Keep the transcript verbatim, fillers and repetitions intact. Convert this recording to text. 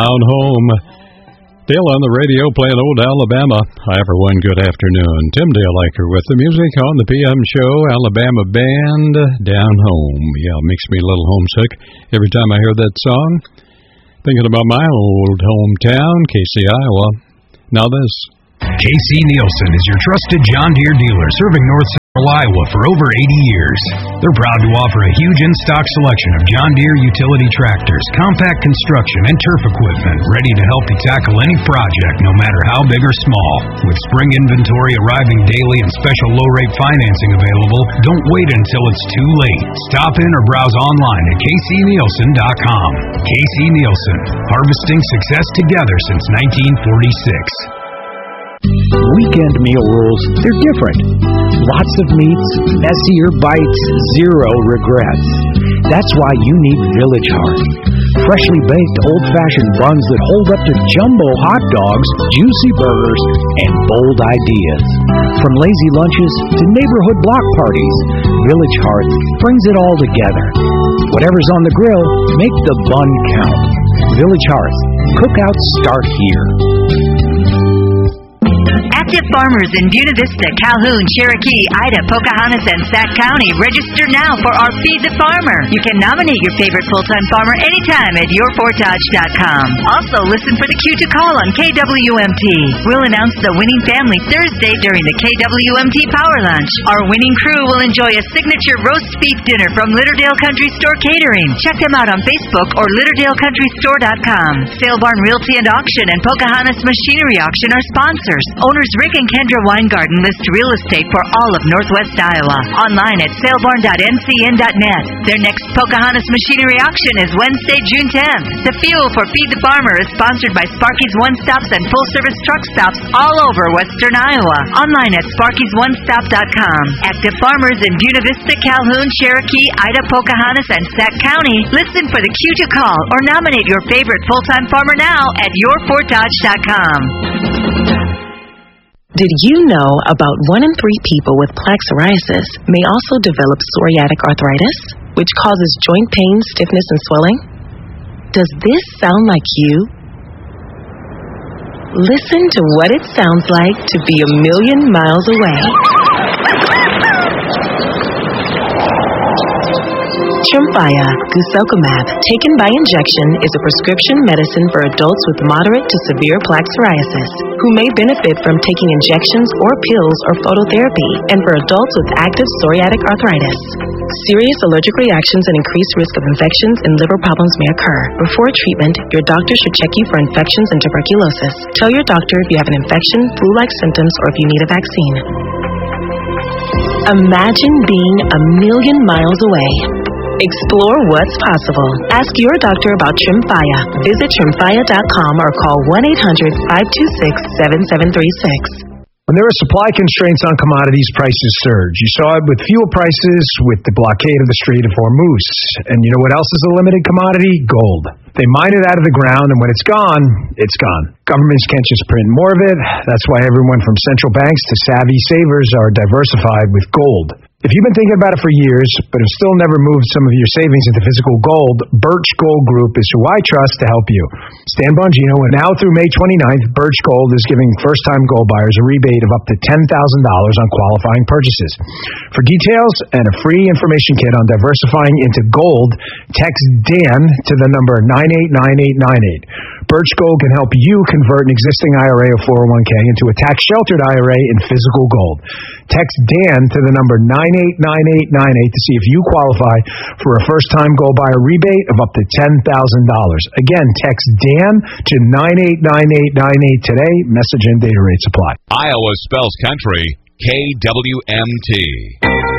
Down home. Dale on the radio playing Old Alabama. Hi, everyone. Good afternoon. Tim Dale Eicher with the music on the P M show. Alabama Band, Down Home. Yeah, it makes me a little homesick every time I hear that song. Thinking about my old hometown, Casey, Iowa. Now this. K C Nielsen is your trusted John Deere dealer serving North Central Iowa for over eighty years. They're proud to offer a huge in-stock selection of John Deere utility tractors, compact construction, and turf equipment ready to help you tackle any project, no matter how big or small. With spring inventory arriving daily and special low-rate financing available, don't wait until it's too late. Stop in or browse online at K C Nielsen dot com. K C Nielsen, harvesting success together since nineteen forty-six. Weekend meal rules, they're different. Lots of meats, messier bites, zero regrets. That's why you need Village Heart. Freshly baked, old-fashioned buns that hold up to jumbo hot dogs, juicy burgers, and bold ideas. From lazy lunches to neighborhood block parties, Village Heart brings it all together. Whatever's on the grill, make the bun count. Village Heart. Cookouts start here. Active farmers in Buena Vista, Calhoun, Cherokee, Ida, Pocahontas, and Sac County, register now for our Feed the Farmer. You can nominate your favorite full-time farmer anytime at your portage dot com. Also, listen for the cue to call on K W M T. We'll announce the winning family Thursday during the K W M T Power Lunch. Our winning crew will enjoy a signature roast beef dinner from Litterdale Country Store Catering. Check them out on Facebook or litterdale country store dot com. Sale Barn Realty and Auction and Pocahontas Machinery Auction are sponsors. Owners Rick and Kendra Weingarten list real estate for all of Northwest Iowa. Online at sale barn dot n c n dot net. Their next Pocahontas Machinery Auction is Wednesday, June tenth. The fuel for Feed the Farmer is sponsored by Sparky's One Stops and Full Service Truck Stops all over Western Iowa. Online at sparkys one stop dot com. Active farmers in Buena Vista, Calhoun, Cherokee, Ida, Pocahontas, and Sac County, listen for the cue to call or nominate your favorite full-time farmer now at your portage dot com. Did you know about one in three people with plaque psoriasis may also develop psoriatic arthritis, which causes joint pain, stiffness, and swelling? Does this sound like you? Listen to what it sounds like to be a million miles away. Tremfya, guselkumab, taken by injection, is a prescription medicine for adults with moderate to severe plaque psoriasis who may benefit from taking injections or pills or phototherapy, and for adults with active psoriatic arthritis. Serious allergic reactions and increased risk of infections and liver problems may occur. Before treatment, your doctor should check you for infections and tuberculosis. Tell your doctor if you have an infection, flu-like symptoms, or if you need a vaccine. Imagine being a million miles away. Explore what's possible. Ask your doctor about Tremfya. Visit tremfya dot com or call one eight hundred, five two six, seven seven three six. When there are supply constraints on commodities, prices surge. You saw it with fuel prices, with the blockade of the Strait of Hormuz. And you know what else is a limited commodity? Gold. They mine it out of the ground, and when it's gone, it's gone. Governments can't just print more of it. That's why everyone from central banks to savvy savers are diversified with gold. If you've been thinking about it for years, but have still never moved some of your savings into physical gold, Birch Gold Group is who I trust to help you. Stan Bongino, and now through May twenty-ninth, Birch Gold is giving first-time gold buyers a rebate of up to ten thousand dollars on qualifying purchases. For details and a free information kit on diversifying into gold, text Dan to the number nine eight nine eight nine eight. Birch Gold can help you convert an existing I R A or four oh one k into a tax-sheltered I R A in physical gold. Text Dan to the number nine eight nine eight nine eight to see if you qualify for a first-time gold buyer rebate of up to ten thousand dollars. Again, text Dan to nine eight nine eight nine eight today. Message and data rate supply. Iowa spells country, K W M T.